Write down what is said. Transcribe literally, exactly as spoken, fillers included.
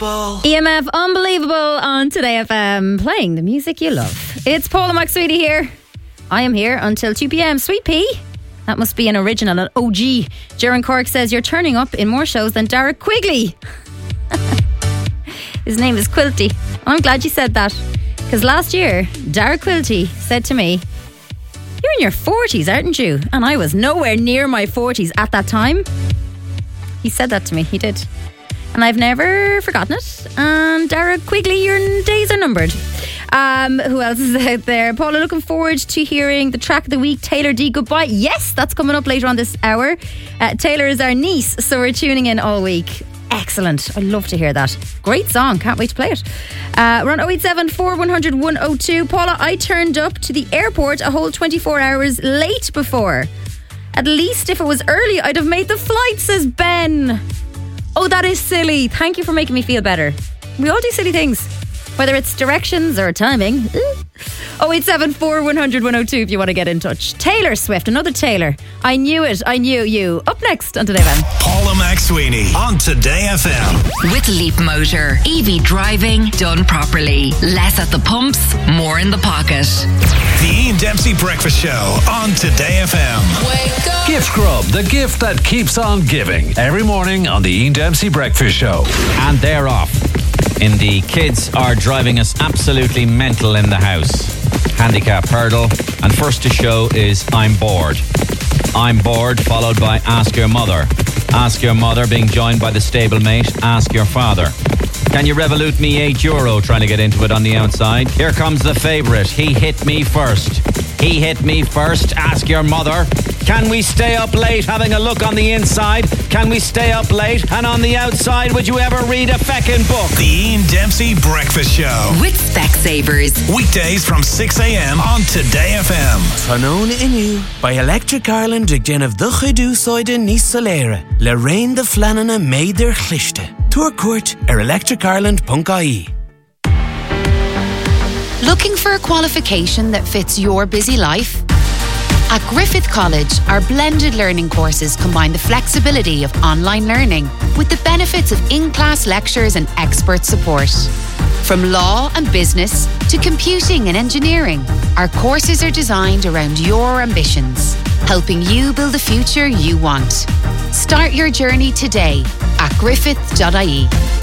E M F Unbelievable on Today F M, playing the music you love. It's Paula McSweetie here. I am here until two p.m. Sweet Pea. That must be an original, an O G. Jaron Cork says you're turning up in more shows than Derek Quigley. His name is Quilty. I'm glad you said that, because last year Derek Quilty said to me, "You're in your forties, aren't you?" And I was nowhere near my forties at that time. He said that to me, he did. And I've never forgotten it. And Derek Quigley, your days are numbered. Um, who else is out there? Paula, looking forward to hearing the track of the week, Taylor D, Goodbye. Yes, that's coming up later on this hour. Uh, Taylor is our niece, so we're tuning in all week. Excellent. I love to hear that. Great song. Can't wait to play it. Uh, we're on oh eight seven four, one hundred, one oh two. Paula, I turned up to the airport a whole twenty-four hours late before. At least if it was early, I'd have made the flight, says Ben. Oh, that is silly. Thank you for making me feel better. We all do silly things, whether it's directions or timing. oh eight seven four, one hundred, one oh two if you want to get in touch. Taylor Swift, another Taylor. I knew it. I knew you. Up next on Today F M. Paula McSweeney on Today F M. With Leap Motor. E V driving done properly. Less at the pumps, more in the pocket. The Ian Dempsey Breakfast Show on Today F M. Wake up. Gift Grub, the gift that keeps on giving. Every morning on the Ian Dempsey Breakfast Show. And they're off. Indeed, kids are driving us absolutely mental in the house. Handicap hurdle. And first to show is I'm bored. I'm bored, followed by Ask Your Mother. Ask Your Mother being joined by the stablemate, Ask Your Father. Can you revolute me eight euro trying to get into it on the outside? Here comes the favourite. He hit me first. He hit me first. Ask Your Mother. Can we stay up late having a look on the inside? Can we stay up late? And on the outside, would you ever read a feckin' book? The Ian Dempsey Breakfast Show. With Specsavers. Weekdays from six a.m. on Today F M. Tanón inu by Electric Ireland ag gen of the chuidú soide níos solére. Le rain the flanana made their chlichte. Tour court er electric ireland dot I E. Looking for a qualification that fits your busy life? At Griffith College, our blended learning courses combine the flexibility of online learning with the benefits of in-class lectures and expert support. From law and business to computing and engineering, our courses are designed around your ambitions, helping you build the future you want. Start your journey today at griffith dot I E.